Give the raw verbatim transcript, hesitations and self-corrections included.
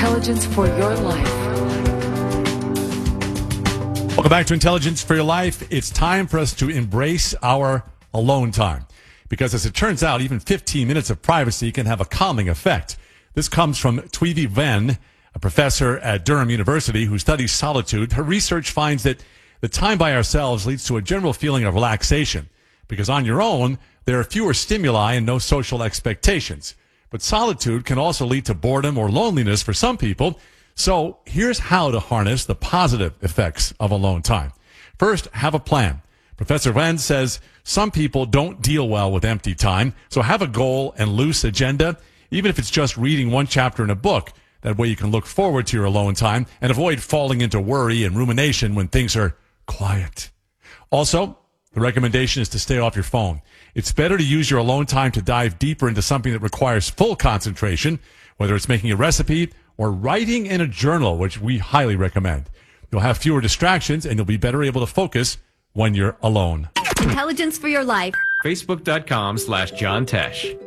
Intelligence for Your Life. Welcome back to Intelligence for Your Life. It's time for us to embrace our alone time. Because as it turns out, even fifteen minutes of privacy can have a calming effect. This comes from Tweety Venn, a professor at Durham University who studies solitude. Her research finds that the time by ourselves leads to a general feeling of relaxation. Because on your own, there are fewer stimuli and no social expectations. But solitude can also lead to boredom or loneliness for some people. So here's how to harness the positive effects of alone time. First, have a plan. Professor Venn says some people don't deal well with empty time, so have a goal and loose agenda, even if it's just reading one chapter in a book. That way you can look forward to your alone time and avoid falling into worry and rumination when things are quiet. Also, the recommendation is to stay off your phone. It's better to use your alone time to dive deeper into something that requires full concentration, whether it's making a recipe or writing in a journal, which we highly recommend. You'll have fewer distractions and you'll be better able to focus when you're alone. Intelligence for Your Life. Facebook.com slash John Tesh.